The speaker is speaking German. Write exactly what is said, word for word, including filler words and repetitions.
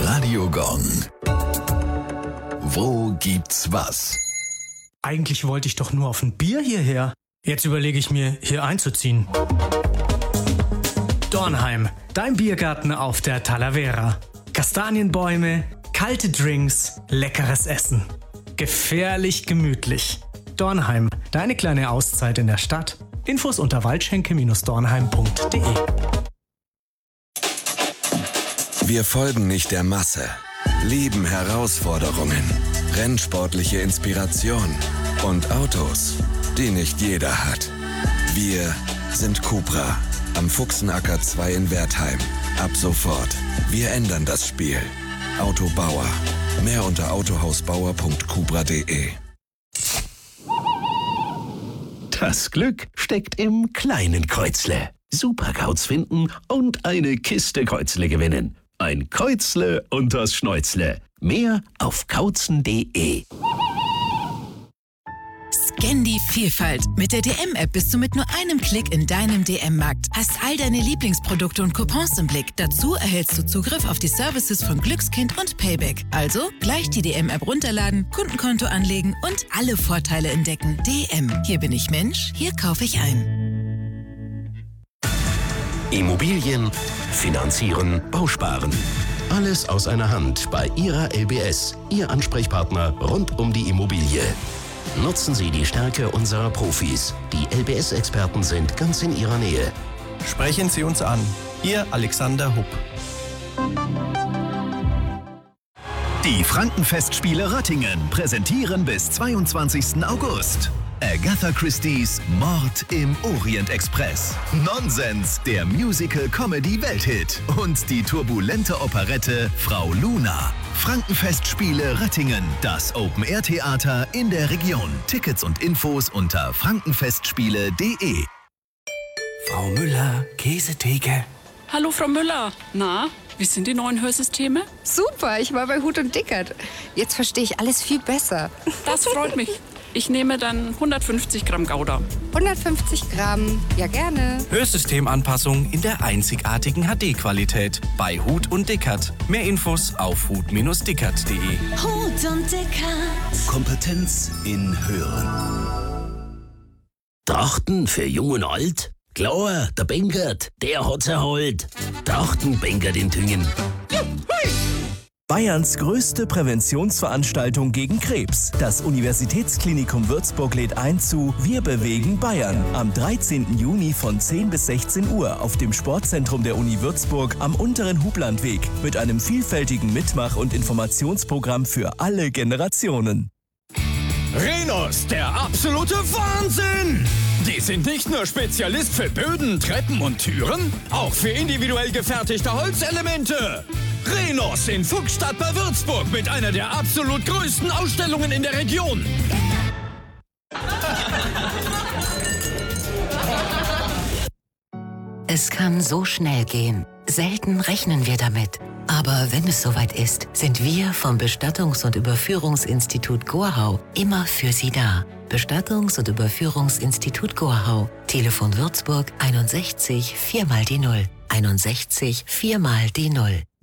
Radio Gong. Wo gibt's was? Eigentlich wollte ich doch nur auf ein Bier hierher. Jetzt überlege ich mir, hier einzuziehen. Dornheim, dein Biergarten auf der Talavera. Kastanienbäume, kalte Drinks, leckeres Essen. Gefährlich gemütlich. Dornheim, deine kleine Auszeit in der Stadt. Infos unter waldschenke Bindestrich dornheim punkt de. Wir folgen nicht der Masse, lieben Herausforderungen, rennsportliche Inspiration und Autos, die nicht jeder hat. Wir sind Cupra am Fuchsenacker zwei in Wertheim. Ab sofort. Wir ändern das Spiel. Autobauer. Mehr unter autohausbauer punkt cupra punkt de. Das Glück steckt im kleinen Kreuzle. Superkauz finden und eine Kiste Kreuzle gewinnen. Ein Kreuzle unters Schnäuzle. Mehr auf kauzen punkt de. Scan die Vielfalt. Mit der D M-App bist du mit nur einem Klick in deinem D M-Markt. Hast all deine Lieblingsprodukte und Coupons im Blick. Dazu erhältst du Zugriff auf die Services von Glückskind und Payback. Also gleich die D M-App runterladen, Kundenkonto anlegen und alle Vorteile entdecken. D M. Hier bin ich Mensch, hier kaufe ich ein. Immobilien, Finanzieren, Bausparen. Alles aus einer Hand bei Ihrer L B S. Ihr Ansprechpartner rund um die Immobilie. Nutzen Sie die Stärke unserer Profis. Die L B S-Experten sind ganz in Ihrer Nähe. Sprechen Sie uns an. Ihr Alexander Hupp. Die Frankenfestspiele Röttingen präsentieren bis zweiundzwanzigsten August Agatha Christie's Mord im Orient Express, Nonsens, der Musical-Comedy-Welthit und die turbulente Operette Frau Luna. Frankenfestspiele Röttingen, das Open-Air-Theater in der Region. Tickets und Infos unter frankenfestspiele punkt de. Frau Müller, Käsetheke. Hallo Frau Müller. Na, wie sind die neuen Hörsysteme? Super, ich war bei Huth und Dickert. Jetzt verstehe ich alles viel besser. Das freut mich. Ich nehme dann hundertfünfzig Gramm Gouda. hundertfünfzig Gramm, ja gerne. Hörsystemanpassung in der einzigartigen H D-Qualität bei Huth und Dickert. Mehr Infos auf huth Bindestrich dickert punkt de. Huth und Dickert. Kompetenz in Hören. Trachten für Jung und Alt? Klar, der Benkert, der hat's erholt. Trachten Benkert in Tüngen. Bayerns größte Präventionsveranstaltung gegen Krebs. Das Universitätsklinikum Würzburg lädt ein zu Wir bewegen Bayern am dreizehnten Juni von zehn bis sechzehn Uhr auf dem Sportzentrum der Uni Würzburg am unteren Hublandweg mit einem vielfältigen Mitmach- und Informationsprogramm für alle Generationen. Rhenus, der absolute Wahnsinn! Die sind nicht nur Spezialist für Böden, Treppen und Türen, auch für individuell gefertigte Holzelemente. Rhenus in Fuchsstadt bei Würzburg mit einer der absolut größten Ausstellungen in der Region. Es kann so schnell gehen. Selten rechnen wir damit. Aber wenn es soweit ist, sind wir vom Bestattungs- und Überführungsinstitut Gorhau immer für Sie da. Bestattungs- und Überführungsinstitut Gorhau. Telefon Würzburg einundsechzig vier mal die Null. einundsechzig vier mal die Null.